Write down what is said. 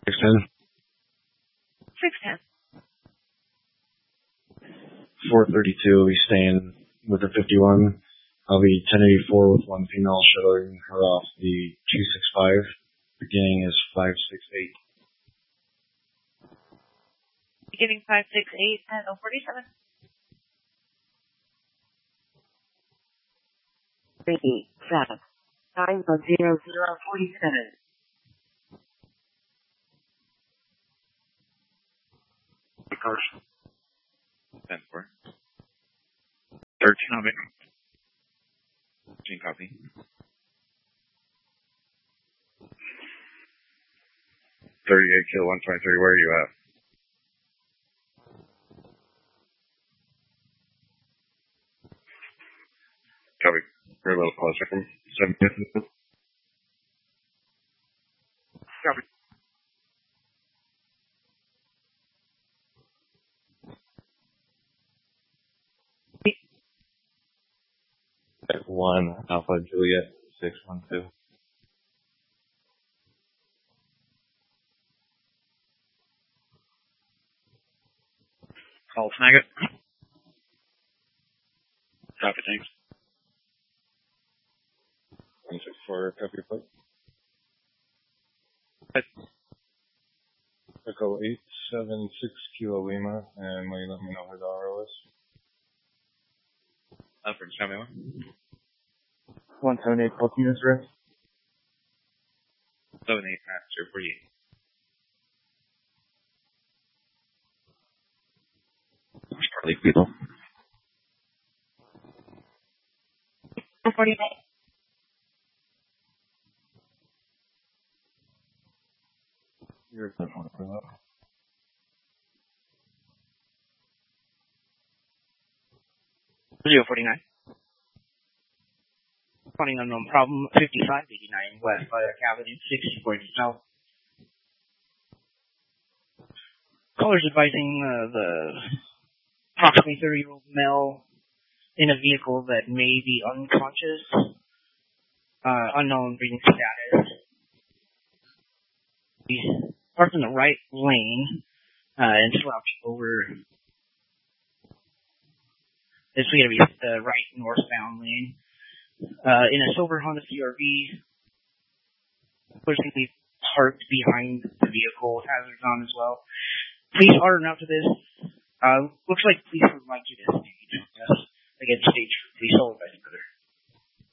610. 610. 432, we staying with the 51. I'll be 1084 with one female shuttling her off the 265. Beginning is 568. Beginning 568 at 047. 387. 90047. Cars. 10-4. 13 on it. 13 copy. 38 kill 123, where are you at? Copy. We're a little closer from 7th. Copy. At 1 Alpha Juliet 612. Call snag it. Copy, thanks. 164, copy report. Echo 876 Kilo Lima, and will you let me know who the RO is? Alfred, show me one. 178 Pulse Rest. 78 Master 48. Charlie Beetle. 49. You're a good one for that. Zero 49. Finding unknown problem 5589 West Viaduct Avenue 6040 South. Callers advising the approximately 30-year-old male in a vehicle that may be unconscious, unknown breathing status. He's parked in the right lane and slouched over. This is going to be the right northbound lane. In a silver Honda CRV, pushing parked behind the vehicle with hazards on as well. Police are out to this. Looks like police would like you to stage. Yes, again, stage for police.